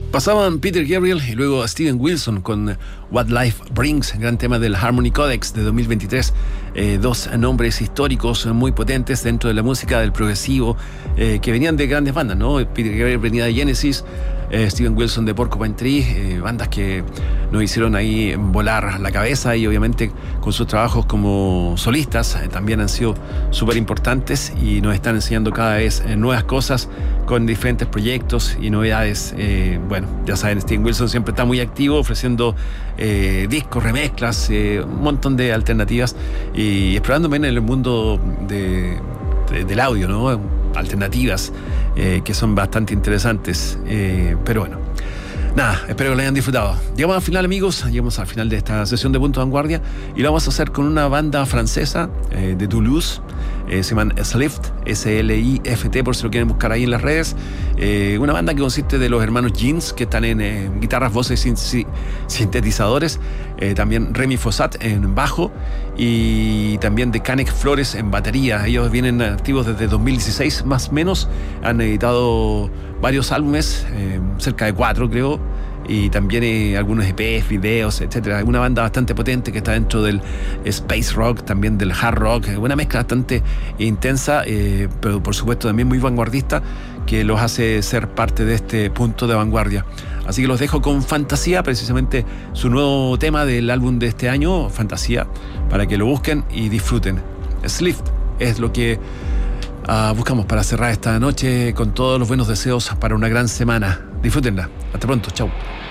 Pasaban Peter Gabriel y luego a Steven Wilson con What Life Brings, gran tema del Harmony Codex de 2023. Dos nombres históricos muy potentes dentro de la música del progresivo, que venían de grandes bandas, ¿no? Peter Gabriel venía de Genesis, Steven Wilson de Porcupine Tree, bandas que nos hicieron ahí volar la cabeza, y obviamente con sus trabajos como solistas también han sido súper importantes y nos están enseñando cada vez nuevas cosas con diferentes proyectos y novedades. Bueno, ya saben, Steven Wilson siempre está muy activo ofreciendo discos, remezclas, un montón de alternativas y explorándome en el mundo del audio, ¿no? Alternativas que son bastante interesantes, pero bueno, nada, espero que lo hayan disfrutado. Llegamos al final, amigos, llegamos al final de esta sesión de Punto de Vanguardia y lo vamos a hacer con una banda francesa de Toulouse, se llaman Slift, S-L-I-F-T, por si lo quieren buscar ahí en las redes. Una banda que consiste de los hermanos Jeans, que están en guitarras, voces y sintetizadores, también Remy Fossat en bajo y también de Canek Flores en batería. Ellos vienen activos desde 2016 más o menos, han editado varios álbumes, cerca de 4 creo, y también algunos EPs, videos, etcétera. Una banda bastante potente que está dentro del space rock, también del hard rock, una mezcla bastante intensa, pero por supuesto también muy vanguardista, que los hace ser parte de este punto de vanguardia. Así que los dejo con Fantasía, precisamente su nuevo tema del álbum de este año, Fantasía, para que lo busquen y disfruten. Slift es lo que buscamos para cerrar esta noche con todos los buenos deseos para una gran semana. Disfrútenla. Hasta pronto. Chau.